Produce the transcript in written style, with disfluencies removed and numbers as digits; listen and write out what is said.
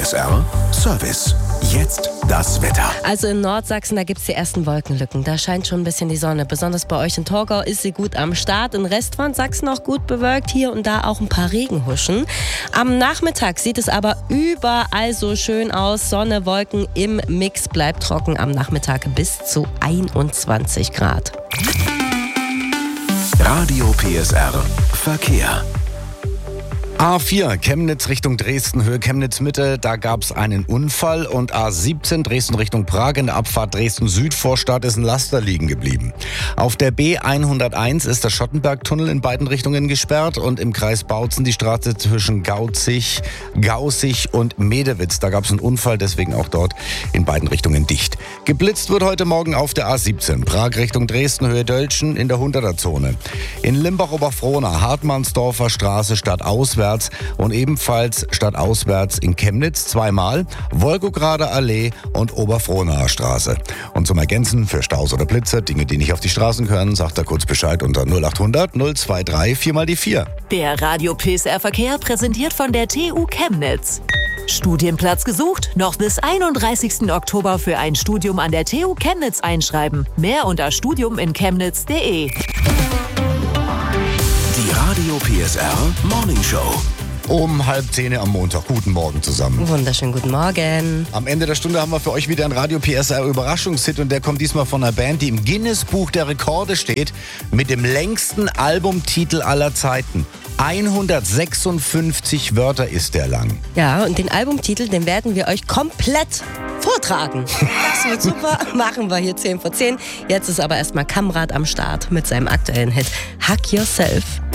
PSR Service. Jetzt das Wetter. Also in Nordsachsen, da gibt es die ersten Wolkenlücken. Da scheint schon ein bisschen die Sonne. Besonders bei euch in Torgau ist sie gut am Start. Im Rest von Sachsen auch gut bewölkt. Hier und da auch ein paar Regenhuschen. Am Nachmittag sieht es aber überall so schön aus. Sonne, Wolken im Mix, bleibt trocken am Nachmittag bis zu 21 Grad. Radio PSR Verkehr. A4 Chemnitz Richtung Dresden, Höhe Chemnitz-Mitte, da gab es einen Unfall und A17 Dresden Richtung Prag in der Abfahrt Dresden-Süd-Vorstadt ist ein Laster liegen geblieben. Auf der B101 ist der Schottenbergtunnel in beiden Richtungen gesperrt und im Kreis Bautzen die Straße zwischen Gaußig und Medewitz. Da gab es einen Unfall, deswegen auch dort in beiden Richtungen dicht. Geblitzt wird heute Morgen auf der A17 Prag Richtung Dresden, Höhe Dölschen in der 100er-Zone. In Limbach-Oberfrohna, Hartmannsdorfer Straße stadtauswärts und ebenfalls stadtauswärts in Chemnitz zweimal, Wolgograder Allee und Oberfrohnaer Straße. Und zum Ergänzen für Staus oder Blitze, Dinge, die nicht auf die Straßen gehören, sagt er kurz Bescheid unter 0800 023 4x4. Der Radio PSR Verkehr präsentiert von der TU Chemnitz. Studienplatz gesucht? Noch bis 31. Oktober für ein Studium an der TU Chemnitz einschreiben. Mehr unter studiuminchemnitz.de. Die Radio PSR Morning Show. Um 9:30 am Montag. Guten Morgen zusammen. Wunderschönen guten Morgen. Am Ende der Stunde haben wir für euch wieder einen Radio PSR Überraschungshit und der kommt diesmal von einer Band, die im Guinness-Buch der Rekorde steht, mit dem längsten Albumtitel aller Zeiten. 156 Wörter ist der lang. Ja, und den Albumtitel, den werden wir euch komplett vortragen. Das wird super. Machen wir hier 10 vor 10. Jetzt ist aber erstmal Kamrat am Start mit seinem aktuellen Hit Hug Yourself.